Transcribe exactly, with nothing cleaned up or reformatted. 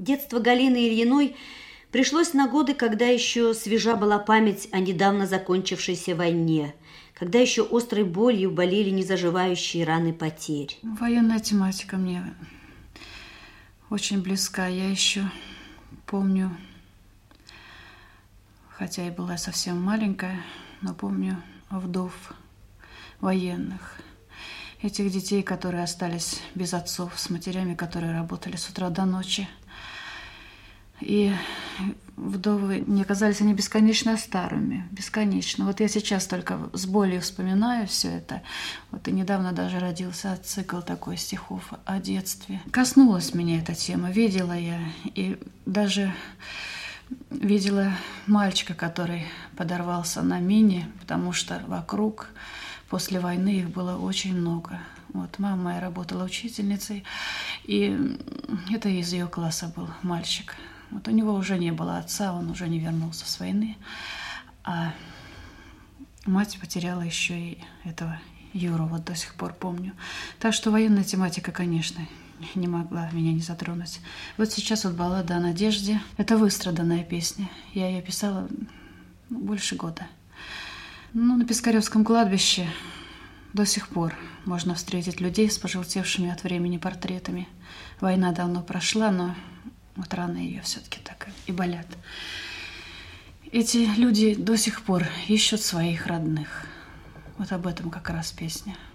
Детство Галины Ильиной пришлось на годы, когда еще свежа была память о недавно закончившейся войне, когда еще острой болью болели незаживающие раны потерь. Военная тематика мне очень близка. Я еще помню, хотя и была совсем маленькая, но помню вдов военных. Этих детей, которые остались без отцов, с матерями, которые работали с утра до ночи. И вдовы, мне казались они бесконечно старыми, бесконечно. Вот я сейчас только с болью вспоминаю все это. Вот и недавно даже родился цикл такой стихов о детстве. Коснулась меня эта тема, видела я. И даже видела мальчика, который подорвался на мине, потому что вокруг после войны их было очень много. Вот мама моя работала учительницей, и это из ее класса был мальчик. Вот у него уже не было отца, он уже не вернулся с войны, а мать потеряла еще и этого Юру, вот до сих пор помню. Так что военная тематика, конечно, не могла меня не затронуть. Вот сейчас вот баллада о надежде. Это выстраданная песня. Я ее писала больше года. Ну, на Пискаревском кладбище до сих пор можно встретить людей с пожелтевшими от времени портретами. Война давно прошла, но вот раны ее все-таки так и болят. Эти люди до сих пор ищут своих родных. Вот об этом как раз песня.